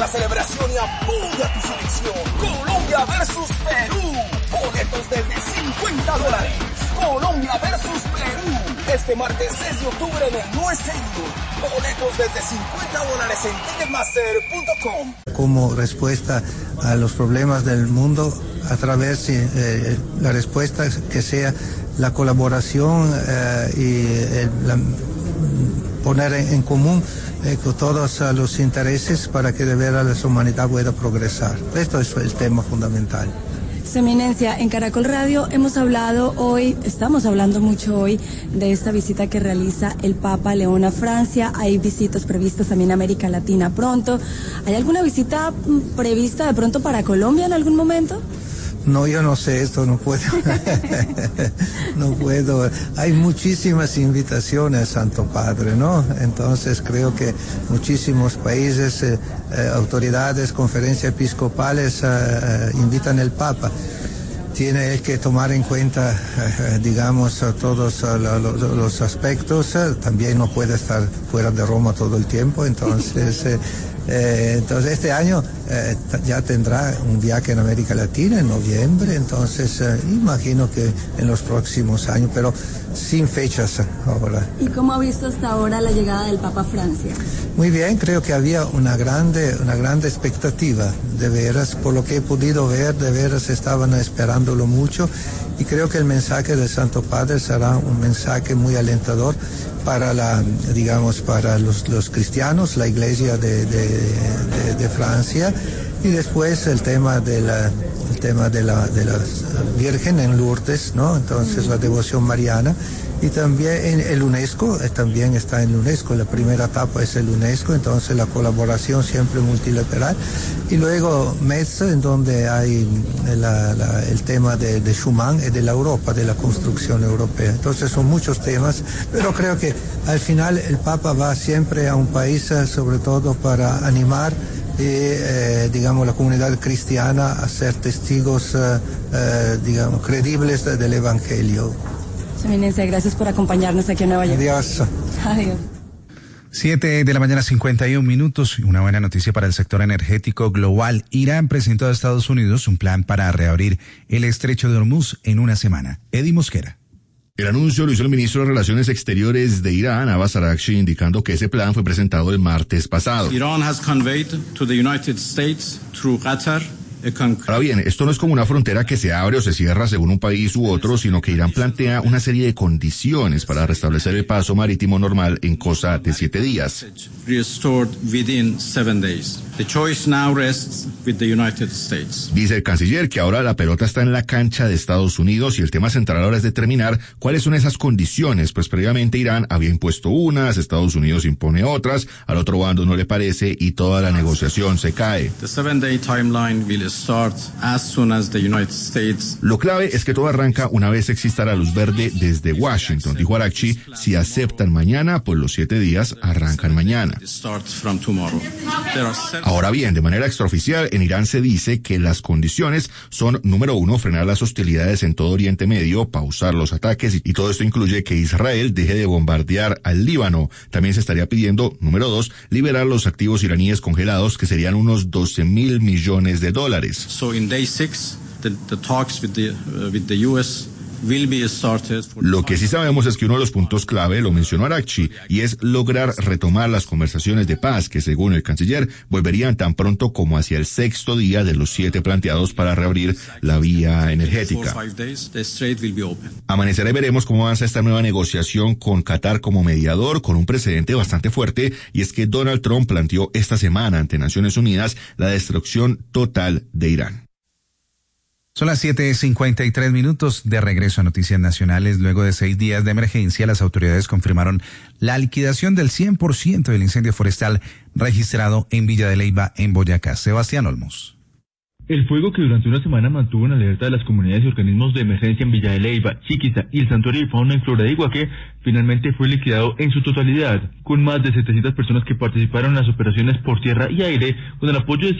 la celebración y apoya tu selección. Colombia versus Perú. Boletos desde $50. Colombia versus Perú. Este martes 6 de octubre en el New Stadium. Boletos desde $50 en ticketmaster.com. Como respuesta a los problemas del mundo, a través de la respuesta que sea la colaboración poner en común con todos los intereses para que de veras la humanidad pueda progresar. Esto es el tema fundamental. Su Eminencia, en Caracol Radio estamos hablando mucho hoy de esta visita que realiza el Papa León a Francia. Hay visitas previstas también a América Latina pronto. ¿Hay alguna visita prevista de pronto para Colombia en algún momento? No, yo no sé esto, no puedo. No puedo. Hay muchísimas invitaciones, Santo Padre, ¿no? Entonces creo que muchísimos países, autoridades, conferencias episcopales invitan al Papa. Tiene él que tomar en cuenta, digamos, todos los aspectos. También no puede estar fuera de Roma todo el tiempo, entonces este año ya tendrá un viaje en América Latina en noviembre, entonces imagino que en los próximos años, pero sin fechas ahora. ¿Y cómo ha visto hasta ahora la llegada del Papa a Francia? Muy bien, creo que había una grande expectativa, de veras, por lo que he podido ver, de veras estaban esperándolo mucho, y creo que el mensaje del Santo Padre será un mensaje muy alentador para para los cristianos, la Iglesia de Francia, y después el tema de la Virgen en Lourdes, ¿no? Entonces la devoción mariana, y también el UNESCO, también está en UNESCO, la primera etapa es el UNESCO, entonces la colaboración siempre multilateral, y luego Metz, en donde hay el tema de Schuman y de la Europa, de la construcción europea. Entonces son muchos temas, pero creo que al final el Papa va siempre a un país sobre todo para animar la comunidad cristiana a ser testigos, creíbles del Evangelio. Su Eminencia, gracias por acompañarnos aquí en Nueva York. Adiós. Adiós. 7:51 a.m. Una buena noticia para el sector energético global. Irán presentó a Estados Unidos un plan para reabrir el estrecho de Hormuz en una semana. Eddie Mosquera. El anuncio lo hizo el ministro de Relaciones Exteriores de Irán, Abbas Araghchi, indicando que ese plan fue presentado el martes pasado. Iran has conveyed to the United States through Qatar. Ahora bien, esto no es como una frontera que se abre o se cierra según un país u otro, sino que Irán plantea una serie de condiciones para restablecer el paso marítimo normal en cosa de 7 días. The choice now rests with the United States. Dice el canciller que ahora la pelota está en la cancha de Estados Unidos y el tema central ahora es determinar cuáles son esas condiciones, pues previamente Irán había impuesto unas, Estados Unidos impone otras, al otro bando no le parece y toda la negociación se cae. The 7-day timeline will start as soon as the United States. Lo clave es que todo arranca una vez exista la luz verde desde Washington, dijo Araghchi. Si aceptan mañana, pues los 7 días arrancan mañana. Ahora bien, de manera extraoficial, en Irán se dice que las condiciones son, número 1, frenar las hostilidades en todo Oriente Medio, pausar los ataques, y todo esto incluye que Israel deje de bombardear al Líbano. También se estaría pidiendo, número 2, liberar los activos iraníes congelados, que serían unos $12,000 millones. So in day 6, the talks with the US will be started. Lo que sí sabemos es que uno de los puntos clave, lo mencionó Araghchi, y es lograr retomar las conversaciones de paz que, según el canciller, volverían tan pronto como hacia el 6º día de los 7 planteados para reabrir la vía energética. Amanecerá y veremos cómo avanza esta nueva negociación con Qatar como mediador, con un precedente bastante fuerte, y es que Donald Trump planteó esta semana ante Naciones Unidas la destrucción total de Irán. Son las 7:53 de regreso a Noticias Nacionales. Luego de 6 días de emergencia, las autoridades confirmaron la liquidación del 100% del incendio forestal registrado en Villa de Leyva, en Boyacá. Sebastián Olmos. El fuego que durante una semana mantuvo en alerta de las comunidades y organismos de emergencia en Villa de Leyva, Chiquiza y el Santuario de Fauna en Flora de Iguaque finalmente fue liquidado en su totalidad, con más de 700 personas que participaron en las operaciones por tierra y aire con el apoyo de